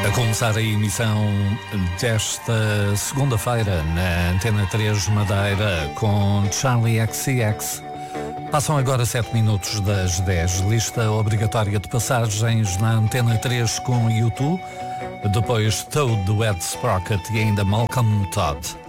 A começar a emissão desta segunda-feira na Antena 3 Madeira com Charlie XCX. Passam agora 7 minutos das 10. Lista obrigatória de passagens na Antena 3 com YouTube. Depois Toad do Ed Sprocket e ainda Malcolm Todd.